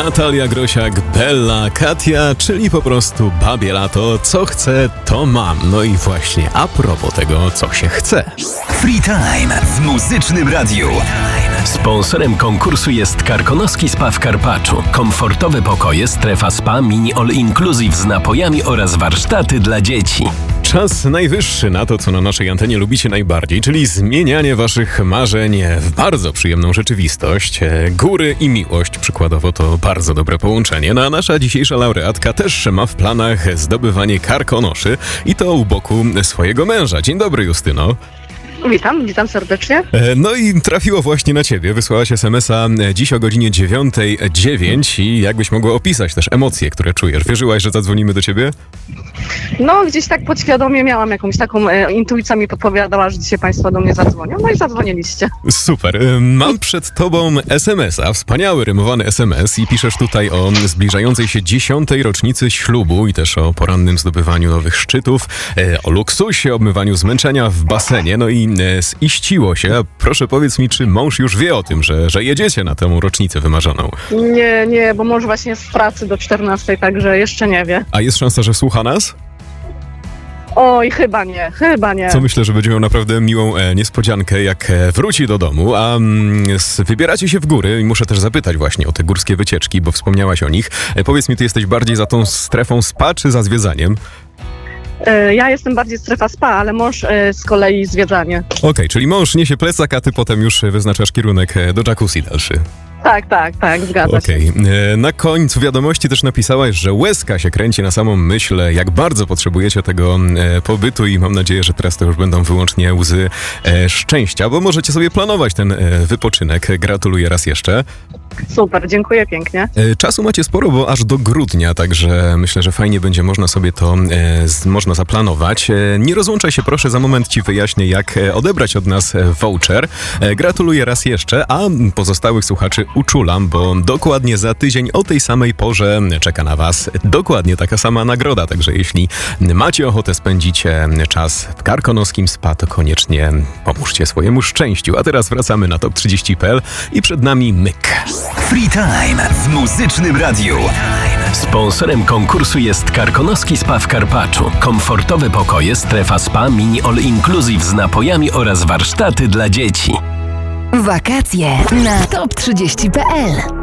Natalia Grosiak, Bella, Katia, czyli po prostu babie lato. Co chcę, to mam. No i właśnie a propos tego, co się chce. Free Time w Muzycznym Radiu. Sponsorem konkursu jest Karkonoski Spa w Karpaczu. Komfortowe pokoje, strefa spa, mini all inclusive z napojami oraz warsztaty dla dzieci. Czas najwyższy na to, co na naszej antenie lubicie najbardziej, czyli zmienianie waszych marzeń w bardzo przyjemną rzeczywistość. Góry i miłość, przykładowo, to bardzo dobre połączenie. No a nasza dzisiejsza laureatka też ma w planach zdobywanie karkonoszy i to u boku swojego męża. Dzień dobry, Justyno. Witam serdecznie. No i trafiło właśnie na ciebie. Wysłałaś SMS-a dziś o godzinie 9:09 i jakbyś mogła opisać też emocje, które czujesz. Wierzyłaś, że zadzwonimy do ciebie? No gdzieś tak podświadomie miałam jakąś taką, intuicja mi podpowiadała, że dzisiaj państwo do mnie zadzwonią. No i zadzwoniliście. Super. Mam przed tobą SMS-a, wspaniały rymowany SMS i piszesz tutaj o zbliżającej się 10. rocznicy ślubu i też o porannym zdobywaniu nowych szczytów, o luksusie, obmywaniu zmęczenia w basenie, no i ziściło się. A proszę powiedz mi, czy mąż już wie o tym, że jedziecie na tę rocznicę wymarzoną? Nie, bo mąż właśnie jest w pracy do 14, także jeszcze nie wie. A jest szansa, że słucha nas? Oj, chyba nie. Co myślę, że będzie miał naprawdę miłą niespodziankę, jak wróci do domu, a wybieracie się w góry i muszę też zapytać właśnie o te górskie wycieczki, bo wspomniałaś o nich. Powiedz mi, ty jesteś bardziej za tą strefą spa, czy za zwiedzaniem? Ja jestem bardziej strefa spa, ale mąż z kolei zwiedzanie. Okej, czyli mąż niesie plecak, a ty potem już wyznaczasz kierunek do jacuzzi dalszy. Tak, zgadza się. Na końcu wiadomości też napisałaś, że łezka się kręci na samą myśl, jak bardzo potrzebujecie tego pobytu i mam nadzieję, że teraz to już będą wyłącznie łzy szczęścia, bo możecie sobie planować ten wypoczynek. Gratuluję raz jeszcze. Super, dziękuję pięknie. Czasu macie sporo, bo aż do grudnia, także myślę, że fajnie będzie można sobie to można zaplanować. Nie rozłączaj się proszę, za moment ci wyjaśnię, jak odebrać od nas voucher. Gratuluję raz jeszcze, a pozostałych słuchaczy uczulam, bo dokładnie za tydzień o tej samej porze czeka na was dokładnie taka sama nagroda, także jeśli macie ochotę spędzić czas w karkonoskim spa, to koniecznie pomóżcie swojemu szczęściu. A teraz wracamy na Top 30.pl i przed nami myk. Free Time w Muzycznym Radiu. Sponsorem konkursu jest Karkonoski Spa w Karpaczu. Komfortowe pokoje, strefa spa, mini all inclusive z napojami oraz warsztaty dla dzieci. Wakacje na top30.pl